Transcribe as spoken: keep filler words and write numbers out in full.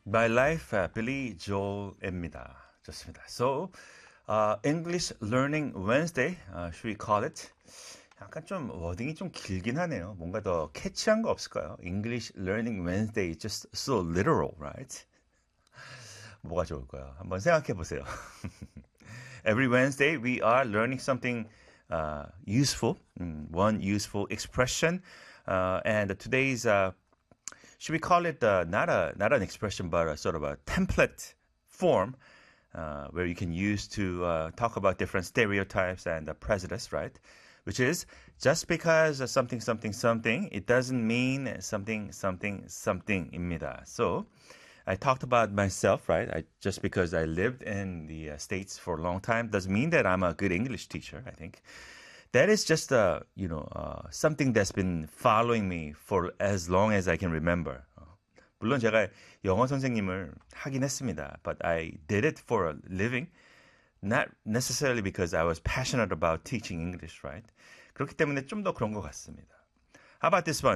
My life, uh, Billy Joel입니다. 좋습니다. So, uh, English Learning Wednesday, uh, should we call it? 약간 좀 워딩이 좀 길긴 하네요. 뭔가 더 캐치한 거 없을까요? English Learning Wednesday is just so literal, right? 뭐가 좋을까요? 한번 생각해 보세요. Every Wednesday, we are learning something uh, useful, mm, one useful expression. Uh, and today's, uh, should we call it uh, not a not an expression, but a sort of a template form uh, where you can use to uh, talk about different stereotypes and uh, prejudice, right? Which is just because something, something, something, it doesn't mean something, something, something입니다. So I talked about myself, right? I, just because I lived in the uh, States for a long time doesn't mean that I'm a good English teacher, I think. That is just uh, you know, uh, something that's been following me for as long as I can remember. 어, 물론 제가 영어 선생님을 하긴 했습니다. But I did it for a living. Not necessarily because I was passionate about teaching English, right? 그렇기 때문에 좀 더 그런 것 같습니다. How about this one?